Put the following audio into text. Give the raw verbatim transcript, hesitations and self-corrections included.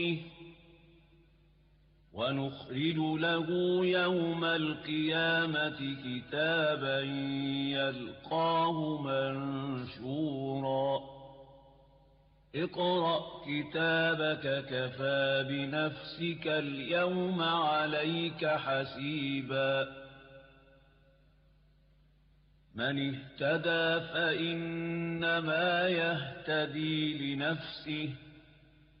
ونخرج له يوم القيامة كتابا يلقاه منشورا اقرأ كتابك كفى بنفسك اليوم عليك حسيبا من اهتدى فإنما يهتدي لنفسه